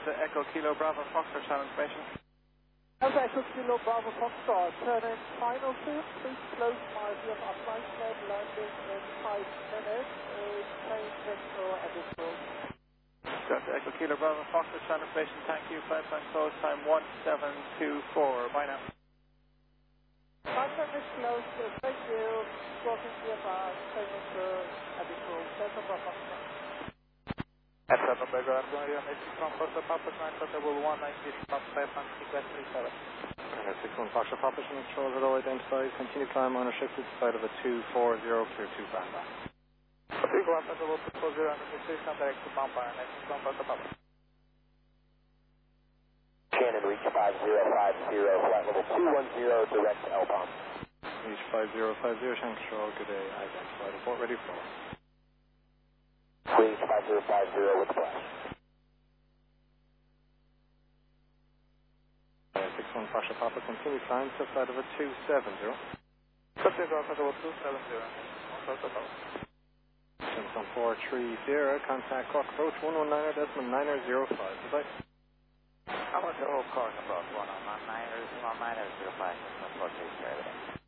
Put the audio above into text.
Delta Echo Kilo Bravo Foxtrot channel information. Delta Echo Kilo Bravo Foxtrot, turn in final soon, please close margin on flight plan landing in 5 minutes, change vector additional. Delta Echo Kilo Bravo Foxtrot channel information, thank you, flight plan close time 1724, bye now. Flight plan is closed, thank you, talking to about change vector additional, Delta Bravo Foxtrot. At Delta Bravo, I'm going to make from Costa Papa, 9 Level 190, stop 5 on Sequest 37. 61 Foxtrot Papa, controls are all identified, continue climb on restricted side of a 240, clear 2 fan back. People on Level 240, and the 6 on direct to Bombay, and from Costa Papa. Shannon, reach 5050, flight level 210, direct to LPOM. Reach 5050, Shannon control, good day, identified, report ready for. Reach 5050 with flash. 61 Foxtrot Papa, continue climb, left side of a 270. Copy, Golf Level 270, on Costa Papa. 430, contact Cork approach 119.905, goodbye. How much the whole car about 119.905, 430.